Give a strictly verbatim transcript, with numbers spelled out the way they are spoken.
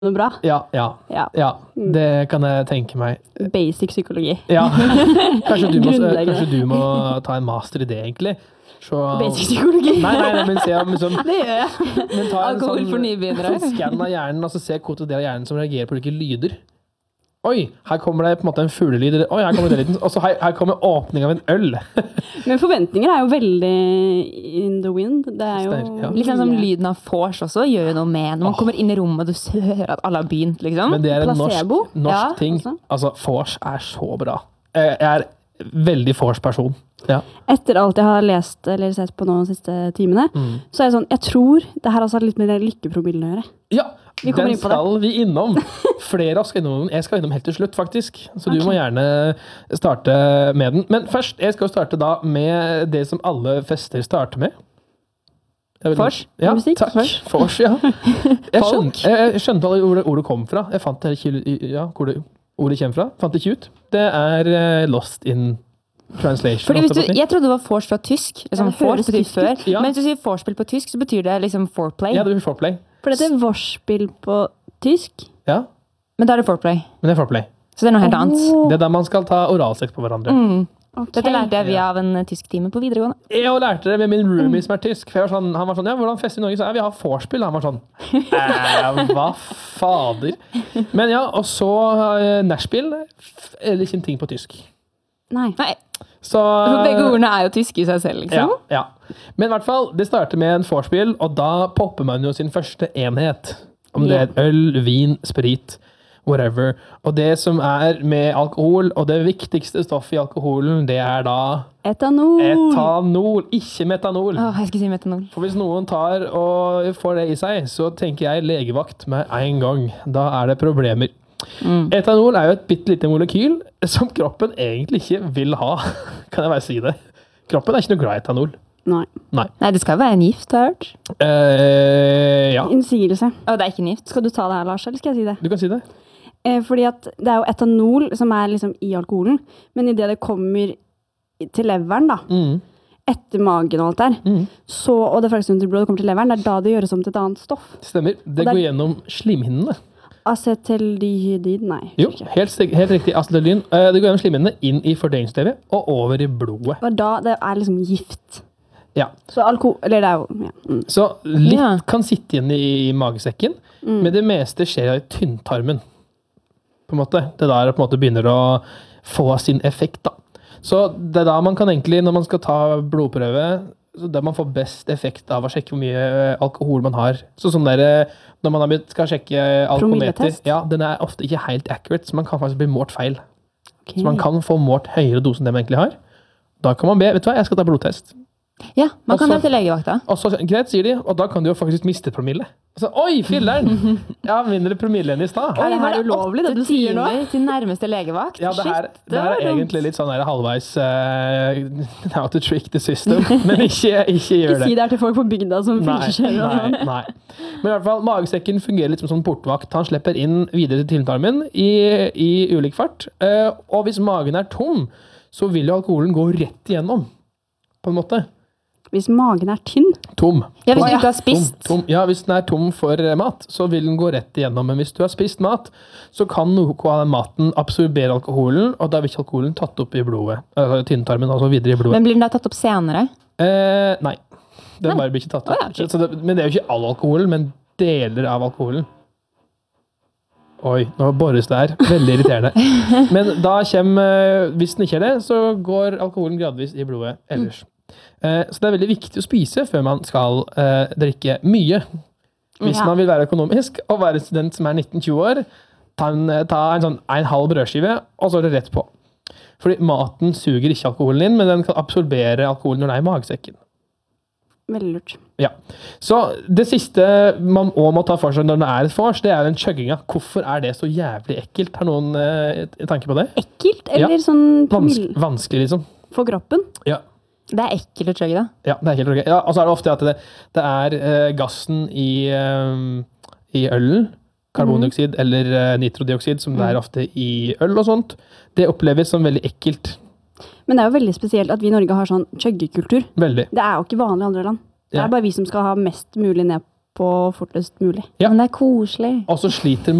noe bra. Ja, ja, Ja. ja, det kan jeg tenke meg. Basic psykologi. Ja, kanskje du, må, Grunnleggende. kanskje du må ta en master i det egentlig. Så, Basic psykologi. Nei, nei, nei, men se om liksom, Det gjør jeg. men ta en Alkohol for sånn, nybegynnere. sånn scan av hjernen, altså se hvilken del av hjernen som reagerer på hvilke lyder. Oi, her kommer det på en måte en fuglelyd, eller oi, her kommer det lyden, og så her, her kommer åpning av en øl. Men forventninger er jo veldig in the wind. Det er jo... Sterk, ja. Litt sånn som lyden av vors også gjør jo noe med. Når man kommer inn i rommet og du hører at alle har begynt, liksom. Men det er en Placebo? norsk, norsk Ja, ting. også. Altså, vors er så bra. Jeg jeg er veldig vors-person. Ja. Etter alt jeg har lest eller sett på nå de siste timene, Mm. så er jeg sånn, jeg tror det her altså har litt med lykkepromillen å gjøre. Ja, Vi kommer den inn på det. skal vi innom. Flere av oss skal innom den. Jeg skal innom helt til slutt, faktisk. Så du Ok. må gjerne starte med den. Men først, jeg skal starte da med det som alle fester starter med. Jeg vil- Vors? Ja, Musikk? takk. Vors, ja. Jeg skjønte, jeg jeg skjønte aldri hvor det ordet kom fra. Jeg fant det ikke, ja, hvor det ordet kommer fra. Fant det ikke ut. Det er eh, lost in translation. Fordi hvis holdt du, jeg på å si. jeg trodde det var vors fra tysk. Liksom, Ja, det høres vors betyr tysk før. ut. Ja. Men hvis du sier vorspiel på tysk, så betyr det liksom foreplay. Ja, det blir foreplay. For dette er vorspiel på tysk. Ja, Men da er det foreplay. men det er foreplay. Så det er noe helt annet. Åh, Det er da man skal ta oralsex på hverandre. Mm. ok. Dette lærte jeg via av en eh, tysk-time på videregående. Jeg også lærte det med min roomie som er tysk. For jeg var sånn, han var sånn, ja, hvordan fester i Norge? Så jeg, vi har vorspiel. Han var sånn, eh, hva fader? Men ja, og så uh, nachspiel, f- eller ikke en ting på tysk. Nei. Nei, Så, for begge ordene er jo tyske i seg selv, ja, liksom. ja. Men i hvert fall, det starter med en vorspiel, og da popper man jo sin første enhet. Om det er øl, vin, sprit, whatever. Og det som er med alkohol, og det viktigste stoffet i alkoholen, det er da Etanol. etanol, ikke metanol. Åh, jeg skulle si metanol. For hvis noen tar og får det i seg, så tenker jeg legevakt med en gang. Da er det problemer. Mm. Etanol er jo et bitte lite molekyl som kroppen egentlig ikke vil ha. Kan jeg bare si det? Kroppen er ikke noe glad i etanol. Nei. Nei. Nei, det skal jo være en gift, har jeg hørt. Eh, ja, Innsigelse. Å, det er ikke en gift. Skal du ta det her, Lars, eller skal jeg si det? du kan si det. Eh, fordi at det er jo etanol som er liksom i alkoholen, men i det det kommer i- til leveren da, Mm. etter magen og alt der, Mm. så, og det føles under blodet kommer til leveren, det er da det gjøres om til et annet stoff. Stemmer. Det Og det er- går gjennom slimhinnene. Acetaldehyd, nei. Jo, ikke. helt, stig- helt riktig. Acetylin. Eh, Det går gjennom slimhinnene, inn i fordøyelsesvevet og over i blodet. Det er da det er liksom gift. Ja. Så alkohol, eller det er jo, ja. Mm. Så litt Ja. kan sitte igjen i, i magesekken, Mm. men det meste skjer i tynntarmen. På en måte. Det er der det på en måte begynner å få sin effekt, da. Så det er da man kan egentlig, når man skal ta blodprøve, så der man får best effekt av å sjekke hvor mye alkohol man har. Så sånn der, eh, når man har blitt- skal sjekke alkometer, Promilletest? ja, den er ofte ikke helt accurate, så man kan faktisk bli målt feil. Ok. Så man kan få målt høyere dose enn det man egentlig har. Da kan man be, vet du hva, jeg skal ta blodtest. Ja, man kan Også- det til legevakta. Og så, greit, sier de, og da kan du jo faktisk miste promille. Så, oi, filleren! Jeg har mindre promille enn i stad. Er det her ulovlig, det du sier nå? Timer til nærmeste legevakt. Ja, det her, Shit, det her var er dumt. egentlig litt sånn der halvveis uh, how to trick the system, men ikke, ikke gjør Ikke si det. det her til folk på bygda som Nei, fyllekjører og sånn. nei, nei. Men i hvert fall, magesekken fungerer litt som sånn portvakt. Han slipper inn videre til tynntarmen i, i ulik fart. Eh, og hvis magen er tom, så vil jo alkoholen gå rett igjennom, på en måte. Hvis magen er tynn, Tom. Ja, hvis Tom. du ikke har spist. Tom, tom. Ja, hvis den er tom for eh, mat, så vil den gå rett igjennom. Men hvis du har spist mat, så kan noe av den maten absorbere alkoholen, og da blir ikke alkoholen tatt opp i blodet. Altså tynntarmen, altså videre i blodet. Men blir den da tatt opp senere? Eh, nei. Den Nei. bare blir ikke tatt opp. Å, ja, ok. så det, men det er jo ikke all alkoholen, men deler av alkoholen. Oi, nå bores det her. Veldig irriterende. Men da kommer, hvis den ikke er det, så går alkoholen gradvis i blodet ellers. Eh, så det er veldig viktig å spise før man skal eh, drikke mye. Hvis Ja. man vil være økonomisk og være en student som er nitten tjue år, ta en, ta en sånn en halv brødskive, og så er det rett på. Fordi maten suger ikke alkoholen inn, men den kan absorbere alkoholen når den er i magesekken. veldig lurt. Ja. Så det siste man også må ta for seg når det er et vors, det er jo den chugginga. Hvorfor er det så jævlig ekkelt? Har noen eh, tanke på det? Ekkelt, eller Ja. sånn Vansk promille vanskelig, liksom. for kroppen? Ja. Det er ekkelt å chugge, da. Ja, det er helt ok. Ja, og så er det ofte at det, det er eh, gassen i, eh, i ølen, karbondioksid eller eh, nitrodioksid, som det er ofte i øl og sånt. Det oppleves som veldig ekkelt. Men det er jo veldig spesielt at vi i Norge har sånn chuggekultur. Veldig. Det er jo ikke vanlig i andre land. Det Ja. er bare vi som skal ha mest mulig ned på fortest mulig. Ja. Men det er koselig. Og så sliter